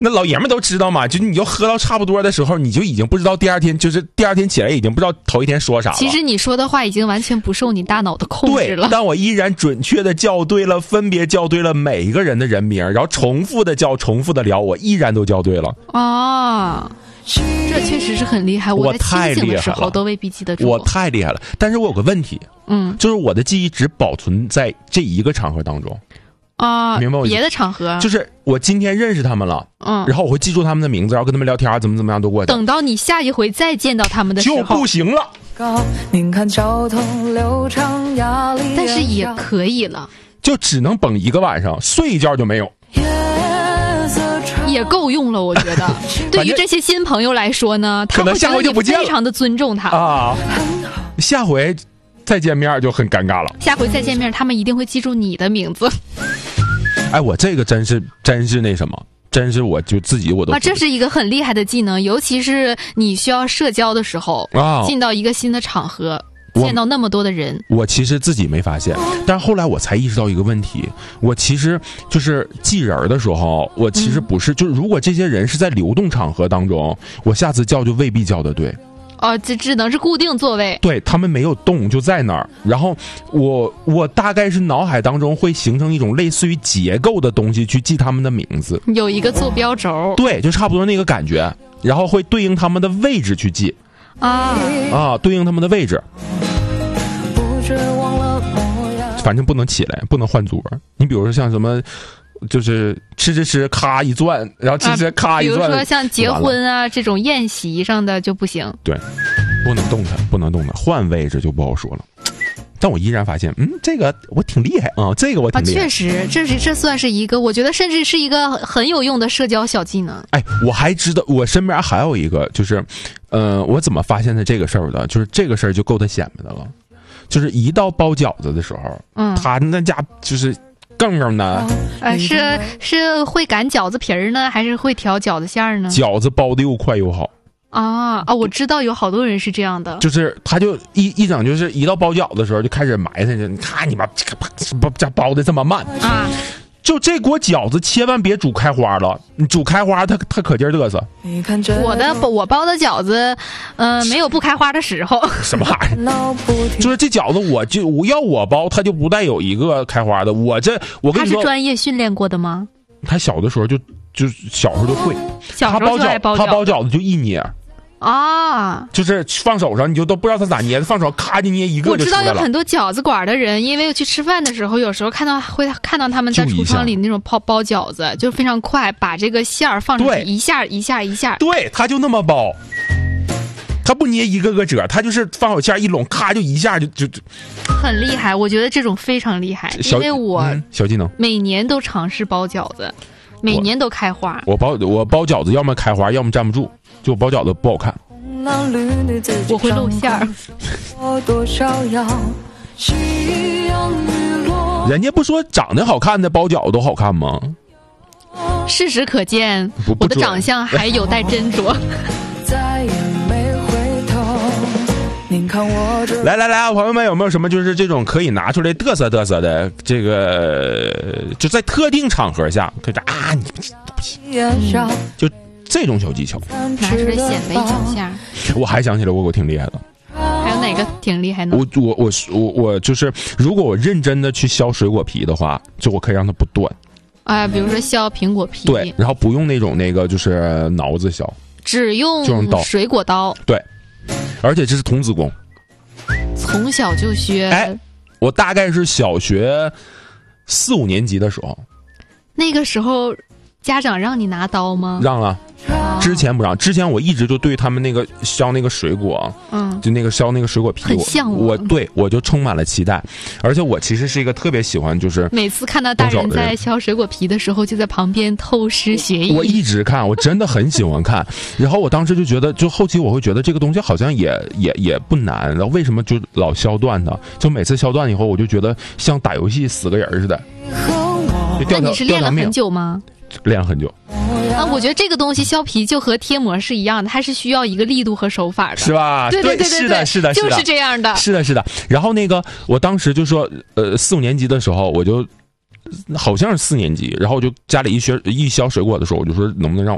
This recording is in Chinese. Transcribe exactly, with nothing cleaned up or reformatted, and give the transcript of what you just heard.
那老爷们都知道嘛，就你就喝到差不多的时候，你就已经不知道第二天，就是第二天起来已经不知道头一天说啥了。 其实你说的话已经完全不受你大脑的控制了。 对，但我依然准确的校对了，分别校对了每一个人的人名，然后重复的叫，重复的聊，我依然都校对了。 啊，这确实是很厉害。 我在清醒的时候都未必记得住。 我太厉害了，但是我有个问题， 嗯， 就是我的记忆只保存在这一个场合当中。 啊， 明白我别的场合就是我今天认识他们了， 嗯， 然后我会记住他们的名字，然后跟他们聊天，怎么怎么样都过去。 等到你下一回再见到他们的时候就不行了。 但是也可以了， 就只能绷一个晚上，睡一觉就没有， 也够用了。我觉得，对于这些新朋友来说呢，他会觉得你非常的尊重他啊。下回再见面就很尴尬了。 下回再见面，他们一定会记住你的名字。 哎，我这个真是真是那什么，真是我就自己我都啊，这是一个很厉害的技能，尤其是你需要社交的时候，啊，进到一个新的场合，见到那么多的人。 我其实自己没发现，但是后来我才意识到一个问题，我其实就是记人的时候，我其实不是，嗯、就是如果这些人是在流动场合当中，我下次叫就未必叫得对。 哦，这只能是固定座位， 对，他们没有动就在那儿，然后我我大概是脑海当中会形成一种类似于结构的东西去记他们的名字， 有一个坐标轴， 对，就差不多那个感觉，然后会对应他们的位置去记啊啊，对应他们的位置，反正不能起来，不能换桌。你比如说像什么。就是吃吃吃，咔一转，然后吃吃咔一转、 啊。比如说像结婚啊这种宴席上的就不行。 对，不能动它，不能动它，换位置就不好说了。但我依然发现，嗯，这个我挺厉害啊、嗯，这个我挺厉害。 啊，确实，这是这算是一个，我觉得甚至是一个很有用的社交小技能。 哎，我还知道，我身边还有一个，就是，呃，我怎么发现的这个事儿的？就是这个事儿就够他显摆的了。就是一到包饺子的时候，嗯，他那家就是。更更呢？ 呃，是是会擀饺子皮儿呢，还是会调饺子馅儿呢？ 饺子包的又快又好啊啊！我知道有好多人是这样的， 就是他就一一整就是一到包饺子的时候就开始埋汰去，你看你妈这包的这么慢啊！ 就这锅饺子千万别煮开花了，你煮开花它它可劲儿嘚瑟。 我的我包的饺子，嗯、呃，没有不开花的时候。 什么玩意儿？就是这饺子，我就我要我包，它就不带有一个开花的。我这我跟你说， 他是专业训练过的吗？ 他小的时候就就小时候就会， 小时候就爱包饺子， 他包饺子就一捏。 啊， 就是放手上你就都不知道他咋捏的，放手咔就捏一个就出来了。 我知道有很多饺子馆的人，因为去吃饭的时候，有时候看到会看到他们在橱窗里那种包包饺子，就非常快，把这个馅儿放上去，一下一下一下。 对，他就那么包，他不捏一个个褶，他就是放好馅儿一拢，咔就一下就就就很厉害。我觉得这种非常厉害，因为我、 嗯、小技能每年都尝试包饺子，每年都开花。 我包我包饺子，要么开花，要么站不住。就包饺子不好看， 我会露馅儿。 人家不说长得好看的包饺子都好看吗？ 事实可见，我的长相还有待斟酌。 来来来，朋友们，有没有什么就是这种可以拿出来嘚瑟嘚瑟的？这个就在特定场合下，可以啊，你不行，就。这种小技巧拿出来显摆一小下。 我还想起来我我挺厉害的， 还有哪个挺厉害呢？ 我我我我我就是如果我认真的去削水果皮的话，就我可以让它不断啊，比如说削苹果皮， 对，然后不用那种那个就是挠子削， 只用水果刀， 对，而且这是童子功， 从小就学。 哎，我大概是小学四五年级的时候， 那个时候家长让你拿刀吗？ 让了。之前不让，之前我一直就对他们那个削那个水果， 嗯， 就那个削那个水果皮， 很向往。 我对我就充满了期待，而且我其实是一个特别喜欢，就是每次看到大人在削水果皮的时候，就在旁边偷师学艺。 我一直看，我真的很喜欢看。然后我当时就觉得，就后期我会觉得这个东西好像也也也不难，然后为什么就老削断它？就每次削断以后，我就觉得像打游戏死个人似的。 那你是练了很久吗？ 练了很久。 啊，我觉得这个东西削皮就和贴膜是一样的，它是需要一个力度和手法的， 是吧？ 对对对对， 是的，是的， 就是这样的， 是的，是的。然后那个，我当时就说，呃，四五年级的时候，我就好像是四年级，然后我就家里一削一削水果的时候，我就说能不能让